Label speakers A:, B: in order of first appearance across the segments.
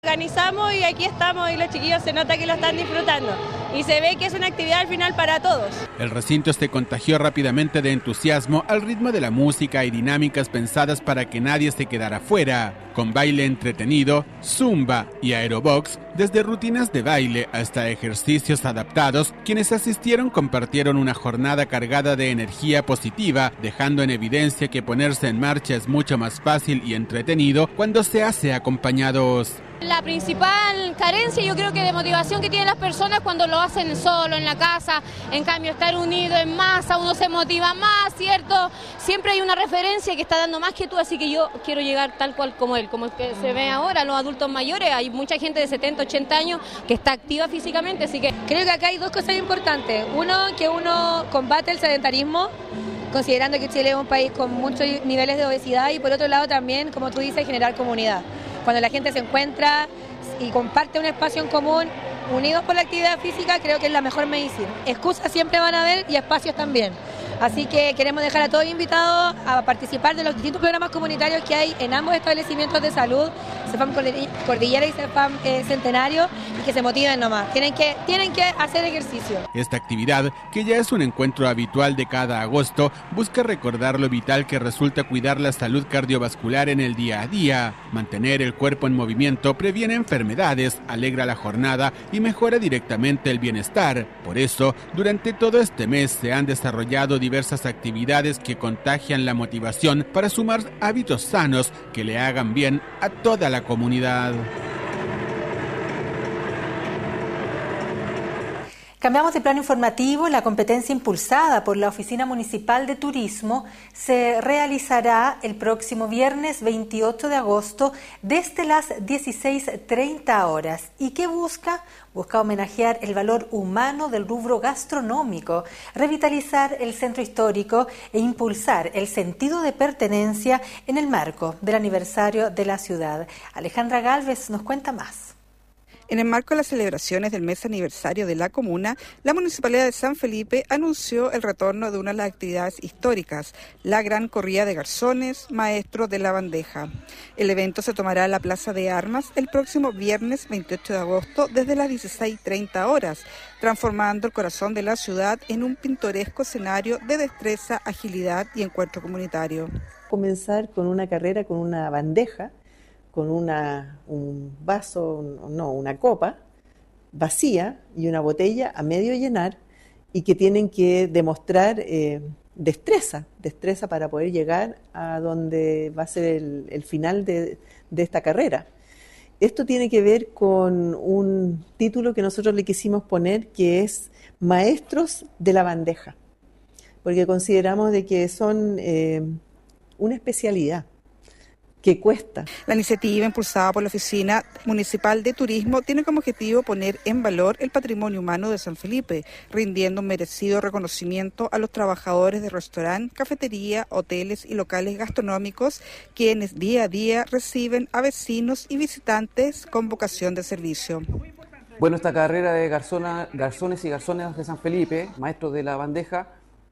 A: Organizamos y aquí estamos y los chiquillos se nota que lo están disfrutando y se ve que es una actividad al final para todos.
B: El recinto se contagió rápidamente de entusiasmo al ritmo de la música y dinámicas pensadas para que nadie se quedara fuera, con baile entretenido, zumba y aerobox, desde rutinas de baile hasta ejercicios adaptados. Quienes asistieron compartieron una jornada cargada de energía positiva, dejando en evidencia que ponerse en marcha es mucho más fácil y entretenido cuando se hace acompañados.
C: La principal carencia yo creo que de motivación que tienen las personas cuando lo hacen solo, en la casa, en cambio estar unido en masa, uno se motiva más, ¿cierto? Siempre hay una referencia que está dando más que tú, así que yo quiero llegar tal cual como él, como el que se ve ahora, los adultos mayores, hay mucha gente de 70, 80 años que está activa físicamente, así que...
D: Creo que acá hay dos cosas importantes, uno, que uno combate el sedentarismo, considerando que Chile es un país con muchos niveles de obesidad, y por otro lado también, como tú dices, generar comunidad. Cuando la gente se encuentra y comparte un espacio en común, unidos por la actividad física, creo que es la mejor medicina. Excusas siempre van a haber y espacios también. Así que queremos dejar a todos invitados a participar de los distintos programas comunitarios que hay en ambos establecimientos de salud, CEFAM Cordillera y CEFAM Centenario, y que se motiven nomás. Tienen que hacer ejercicio.
B: Esta actividad, que ya es un encuentro habitual de cada agosto, busca recordar lo vital que resulta cuidar la salud cardiovascular en el día a día. Mantener el cuerpo en movimiento previene enfermedades, alegra la jornada y mejora directamente el bienestar. Por eso, durante todo este mes se han desarrollado diversas actividades que contagian la motivación para sumar hábitos sanos que le hagan bien a toda la comunidad.
E: Cambiamos de plano informativo. La competencia impulsada por la Oficina Municipal de Turismo se realizará el próximo viernes 28 de agosto desde las 16:30 horas. ¿Y qué busca? Busca homenajear el valor humano del rubro gastronómico, revitalizar el centro histórico e impulsar el sentido de pertenencia en el marco del aniversario de la ciudad. Alejandra Gálvez nos cuenta más.
F: En el marco de las celebraciones del mes aniversario de la comuna, la Municipalidad de San Felipe anunció el retorno de una de las actividades históricas, la gran corrida de garzones, maestros de la bandeja. El evento se tomará en la Plaza de Armas el próximo viernes 28 de agosto desde las 16:30 horas, transformando el corazón de la ciudad en un pintoresco escenario de destreza, agilidad y encuentro comunitario.
G: Comenzar con una carrera con una bandeja, con un vaso, una copa vacía y una botella a medio llenar, y que tienen que demostrar destreza para poder llegar a donde va a ser el final de esta carrera. Esto tiene que ver con un título que nosotros le quisimos poner, que es Maestros de la Bandeja, porque consideramos de que son una especialidad que cuesta.
F: La iniciativa, impulsada por la Oficina Municipal de Turismo, tiene como objetivo poner en valor el patrimonio humano de San Felipe, rindiendo un merecido reconocimiento a los trabajadores de restaurante, cafetería, hoteles y locales gastronómicos, quienes día a día reciben a vecinos y visitantes con vocación de servicio.
H: Bueno, esta carrera de garzones y garzonas de San Felipe, maestros de la bandeja,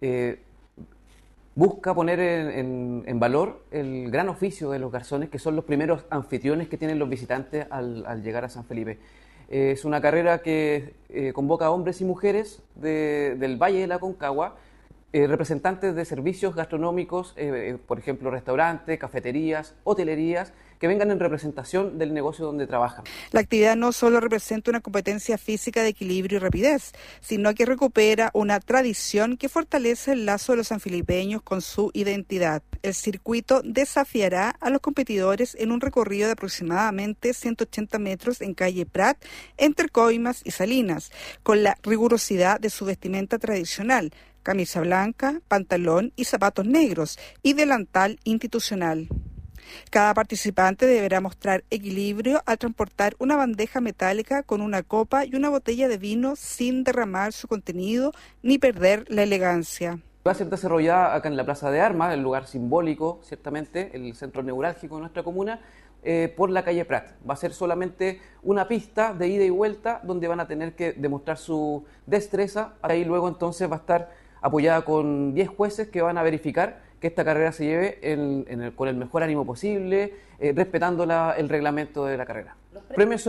H: busca poner en valor el gran oficio de los garzones, que son los primeros anfitriones que tienen los visitantes al llegar a San Felipe. Es una carrera que convoca a hombres y mujeres del Valle de la Aconcagua, representantes de servicios gastronómicos, por ejemplo, restaurantes, cafeterías, hotelerías, que vengan en representación del negocio donde trabajan.
F: La actividad no solo representa una competencia física de equilibrio y rapidez, sino que recupera una tradición que fortalece el lazo de los sanfilipeños con su identidad. El circuito desafiará a los competidores en un recorrido de aproximadamente 180 metros en calle Prat, entre Coimas y Salinas, con la rigurosidad de su vestimenta tradicional: camisa blanca, pantalón y zapatos negros, y delantal institucional. Cada participante deberá mostrar equilibrio al transportar una bandeja metálica con una copa y una botella de vino sin derramar su contenido ni perder la elegancia.
H: Va a ser desarrollada acá en la Plaza de Armas, el lugar simbólico, ciertamente, el centro neurálgico de nuestra comuna, por la calle Prat. Va a ser solamente una pista de ida y vuelta donde van a tener que demostrar su destreza. Ahí luego entonces va a estar apoyada con 10 jueces que van a verificar que esta carrera se lleve con el mejor ánimo posible, respetando el reglamento de la carrera. Premios